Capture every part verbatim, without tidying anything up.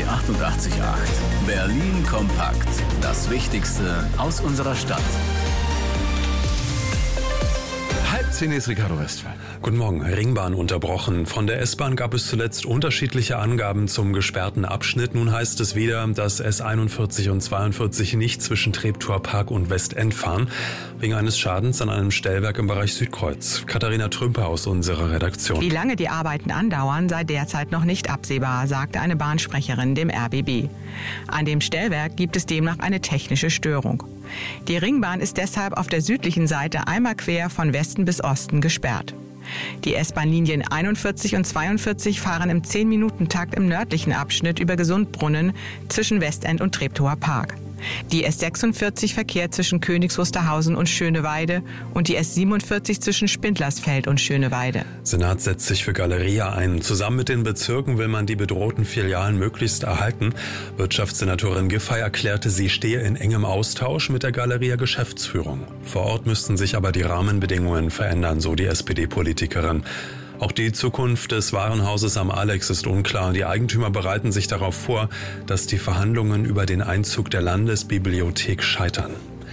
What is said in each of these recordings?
achtundachtzig Komma acht. Berlin kompakt. Das Wichtigste aus unserer Stadt. Halb zehn ist Ricardo Westphal. Guten Morgen. Ringbahn unterbrochen. Von der S-Bahn gab es zuletzt unterschiedliche Angaben zum gesperrten Abschnitt. Nun heißt es wieder, dass S einundvierzig und zweiundvierzig nicht zwischen Treptower Park und Westend fahren, wegen eines Schadens an einem Stellwerk im Bereich Südkreuz. Katharina Trümper aus unserer Redaktion. Wie lange die Arbeiten andauern, sei derzeit noch nicht absehbar, sagte eine Bahnsprecherin dem R B B. An dem Stellwerk gibt es demnach eine technische Störung. Die Ringbahn ist deshalb auf der südlichen Seite einmal quer von Westen bis Osten gesperrt. Die S-Bahn-Linien einundvierzig und zweiundvierzig fahren im zehn-Minuten-Takt im nördlichen Abschnitt über Gesundbrunnen zwischen Westend und Treptower Park. Die S sechsundvierzig verkehrt zwischen Königs Wusterhausen und Schöneweide und die S siebenundvierzig zwischen Spindlersfeld und Schöneweide. Senat setzt sich für Galeria ein. Zusammen mit den Bezirken will man die bedrohten Filialen möglichst erhalten. Wirtschaftssenatorin Giffey erklärte, sie stehe in engem Austausch mit der Galeria-Geschäftsführung. Vor Ort müssten sich aber die Rahmenbedingungen verändern, so die S P D-Politikerin. Auch die Zukunft des Warenhauses am Alex ist unklar. Die Eigentümer bereiten sich darauf vor, dass die Verhandlungen über den Einzug der Landesbibliothek scheitern.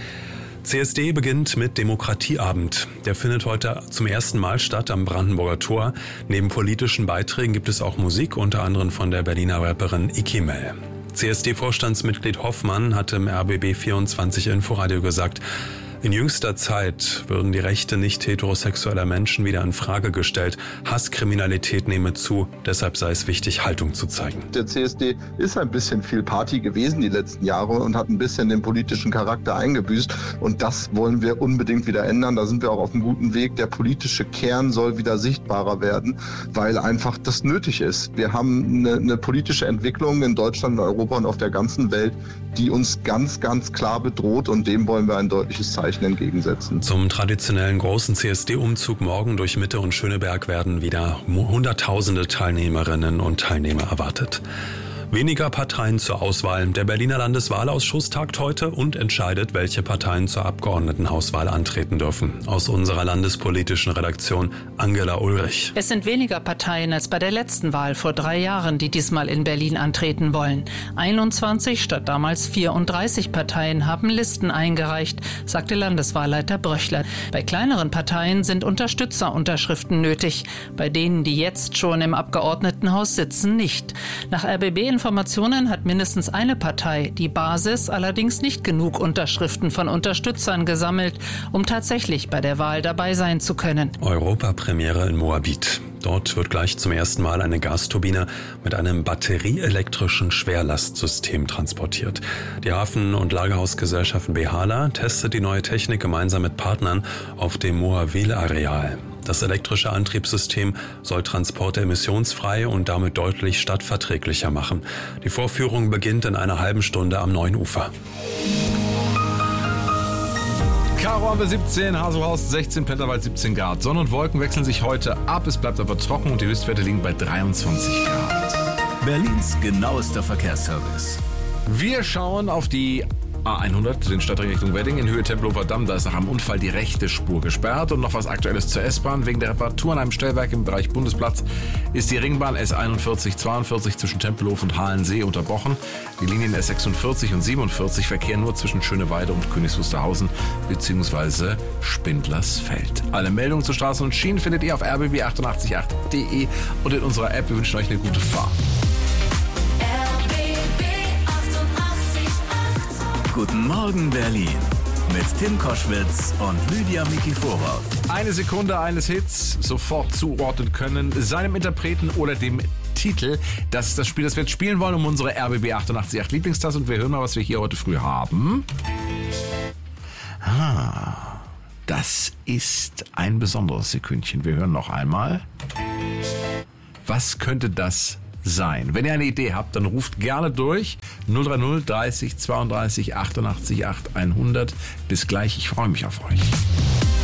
C S D beginnt mit Demokratieabend. Der findet heute zum ersten Mal statt am Brandenburger Tor. Neben politischen Beiträgen gibt es auch Musik, unter anderem von der Berliner Rapperin Ikimel. C S D-Vorstandsmitglied Hoffmann hat im R B B vierundzwanzig Inforadio gesagt, in jüngster Zeit würden die Rechte nicht heterosexueller Menschen wieder in Frage gestellt. Hasskriminalität nehme zu, deshalb sei es wichtig, Haltung zu zeigen. Der C S D ist ein bisschen viel Party gewesen die letzten Jahre und hat ein bisschen den politischen Charakter eingebüßt. Und das wollen wir unbedingt wieder ändern. Da sind wir auch auf einem guten Weg. Der politische Kern soll wieder sichtbarer werden, weil einfach das nötig ist. Wir haben eine, eine politische Entwicklung in Deutschland, in Europa und auf der ganzen Welt, die uns ganz, ganz klar bedroht. Und dem wollen wir ein deutliches Zeichen entgegensetzen. Zum traditionellen großen C S D-Umzug morgen durch Mitte und Schöneberg werden wieder Hunderttausende Teilnehmerinnen und Teilnehmer erwartet. Weniger Parteien zur Auswahl. Der Berliner Landeswahlausschuss tagt heute und entscheidet, welche Parteien zur Abgeordnetenhauswahl antreten dürfen. Aus unserer landespolitischen Redaktion Angela Ulrich. Es sind weniger Parteien als bei der letzten Wahl vor drei Jahren, die diesmal in Berlin antreten wollen. einundzwanzig statt damals vierunddreißig Parteien haben Listen eingereicht, sagte Landeswahlleiter Bröchler. Bei kleineren Parteien sind Unterstützerunterschriften nötig. Bei denen, die jetzt schon im Abgeordnetenhaus sitzen, nicht. Nach R B B Informationen hat mindestens eine Partei, die Basis, allerdings nicht genug Unterschriften von Unterstützern gesammelt, um tatsächlich bei der Wahl dabei sein zu können. Europapremiere in Moabit. Dort wird gleich zum ersten Mal eine Gasturbine mit einem batterieelektrischen Schwerlastsystem transportiert. Die Hafen- und Lagerhausgesellschaft Behala testet die neue Technik gemeinsam mit Partnern auf dem Moawil-Areal. Das elektrische Antriebssystem soll Transporte emissionsfrei und damit deutlich stadtverträglicher machen. Die Vorführung beginnt in einer halben Stunde am Neuen Ufer. Karo haben wir siebzehn, Haselhaus sechzehn, Pletterwald siebzehn Grad. Sonne und Wolken wechseln sich heute ab, es bleibt aber trocken und die Höchstwerte liegen bei dreiundzwanzig Grad. Berlins genauester Verkehrsservice. Wir schauen auf die A hundert, den Stadtring Richtung Wedding in Höhe Tempelhofer Damm. Da ist nach einem Unfall die rechte Spur gesperrt. Und noch was Aktuelles zur S-Bahn. Wegen der Reparatur an einem Stellwerk im Bereich Bundesplatz ist die Ringbahn S einundvierzig zweiundvierzig zwischen Tempelhof und Halensee unterbrochen. Die Linien S sechsundvierzig und siebenundvierzig verkehren nur zwischen Schöneweide und Königs Wusterhausen bzw. Spindlersfeld. Alle Meldungen zu Straßen und Schienen findet ihr auf r b b achtundachtzig Komma acht punkt d e und in unserer App. Wir wünschen euch eine gute Fahrt. Guten Morgen Berlin mit Tim Koschwitz und Lydia Mikiforow. Eine Sekunde eines Hits sofort zuordnen können, seinem Interpreten oder dem Titel. Das ist das Spiel, das wir jetzt spielen wollen, um unsere R B B achtundachtzig Komma acht Lieblingstasse. Und wir hören mal, was wir hier heute früh haben. Ah, das ist ein besonderes Sekündchen. Wir hören noch einmal. Was könnte das sein? Wenn ihr eine Idee habt, dann ruft gerne durch null drei null dreißig zweiunddreißig achtundachtzig acht hundert. Bis gleich, ich freue mich auf euch.